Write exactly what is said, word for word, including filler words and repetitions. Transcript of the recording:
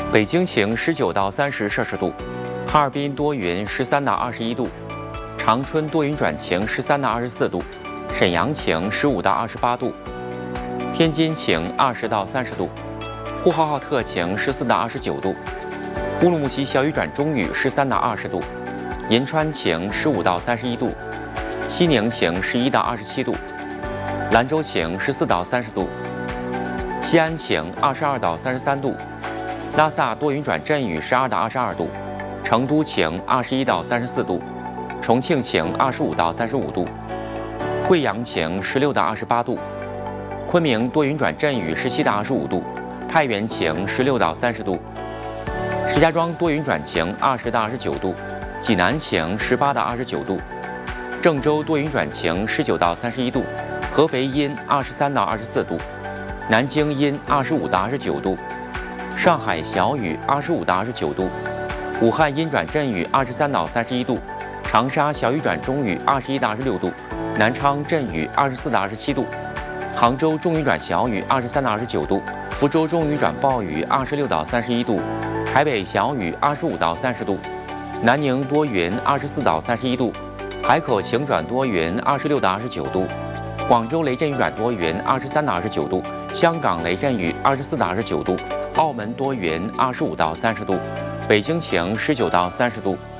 北京晴十九到三十摄氏度，哈尔滨多云十三到二十一度，长春多云转晴十三到二十四度，沈阳晴十五到二十八度，天津晴二十到三十度，呼和浩特晴十四到二十九度，乌鲁木齐小雨转中雨十三到二十度，银川晴十五到三十一度，西宁晴十一到二十七度，兰州晴十四到三十度，西安晴二十二到三十三度，拉萨多云转阵雨十二到二十二度，成都晴二十一到三十四度，重庆晴二十五到三十五度，贵阳晴十六到二十八度，昆明多云转阵雨十七到二十五度，太原晴十六到三十度，石家庄多云转晴二十到二十九度，济南晴十八到二十九度，郑州多云转晴十九到三十一度，合肥阴二十三到二十四度，南京阴二十五到二十九度，上海小雨二十五到二十九度，武汉阴转阵雨二十三到三十一度，长沙小雨转中雨二十一到二十六度，南昌阵雨二十四到二十七度，杭州中雨转小雨二十三到二十九度，福州中雨转暴雨二十六到三十一度，台北小雨二十五到三十度，南宁多云二十四到三十一度，海口晴转多云二十六到二十九度，广州雷阵雨转多云二十三到二十九度，香港雷阵雨二十四到二十九度，澳门多云二十五到三十度，北京晴十九到三十度。